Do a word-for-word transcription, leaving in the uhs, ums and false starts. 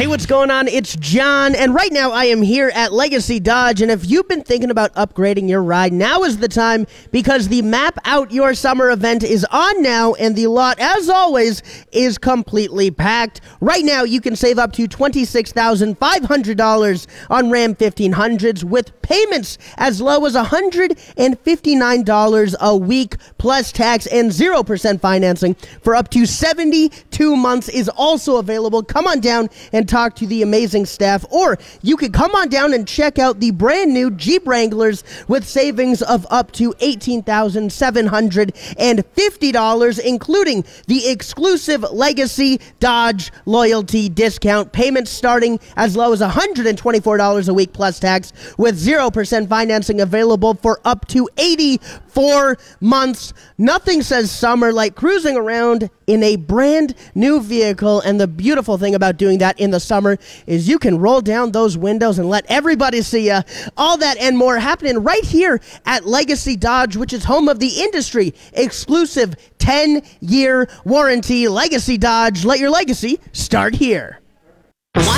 Hey, what's going on? It's John, and right now I am here at Legacy Dodge, and if you've been thinking about upgrading your ride, now is the time because the Map Out Your Summer event is on now, and the lot, as always, is completely packed. Right now, you can save up to twenty-six thousand five hundred dollars on Ram fifteen hundreds with payments as low as one hundred fifty-nine dollars a week, plus tax and zero percent financing for up to seventy-two months is also available. Come on down and talk to the amazing staff, or you could come on down and check out the brand new Jeep Wranglers with savings of up to eighteen thousand seven hundred fifty dollars, including the exclusive Legacy Dodge loyalty discount. Payments starting as low as one hundred twenty-four dollars a week plus tax, with zero percent financing available for up to eighty-four months. Nothing says summer like cruising around in a brand new vehicle, and the beautiful thing about doing that in the summer is you can roll down those windows and let everybody see you. All that and more happening right here at Legacy Dodge, which is home of the industry exclusive ten-year warranty. Legacy Dodge, let your legacy start here.